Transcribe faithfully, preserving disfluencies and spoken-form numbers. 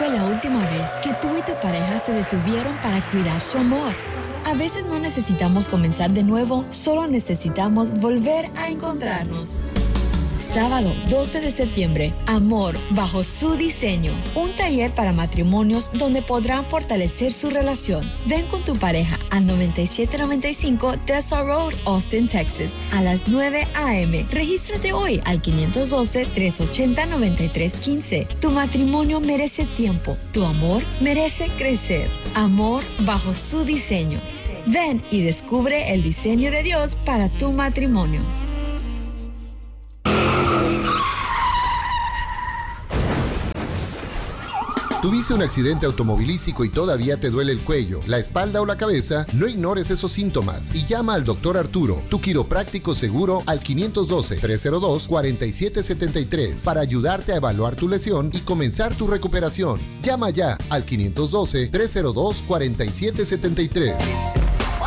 fue la última vez que tú y tu pareja se detuvieron para cuidar su amor? A veces no necesitamos comenzar de nuevo, solo necesitamos volver a encontrarnos. Sábado doce de septiembre, Amor bajo su diseño. Un taller para matrimonios donde podrán fortalecer su relación. Ven con tu pareja al noventa y siete noventa y cinco Tessa Road, Austin, Texas, a las nueve a.m. Regístrate hoy al quinientos doce, trescientos ochenta, noventa y tres quince. Tu matrimonio merece tiempo. Tu amor merece crecer. Amor bajo su diseño. Ven y descubre el diseño de Dios para tu matrimonio. ¿Tuviste un accidente automovilístico y todavía te duele el cuello, la espalda o la cabeza? No ignores esos síntomas y llama al doctor Arturo, tu quiropráctico seguro, al quinientos doce, trescientos dos, cuarenta y siete setenta y tres para ayudarte a evaluar tu lesión y comenzar tu recuperación. Llama ya al quinientos doce, trescientos dos, cuarenta y siete setenta y tres.